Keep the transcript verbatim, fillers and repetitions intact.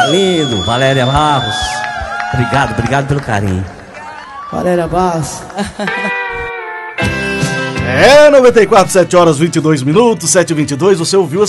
lindo, Valéria Barros. Obrigado, obrigado pelo carinho. Valéria Barros. É, noventa e quatro, sete horas, vinte e dois minutos, sete e vinte e dois. Você ouviu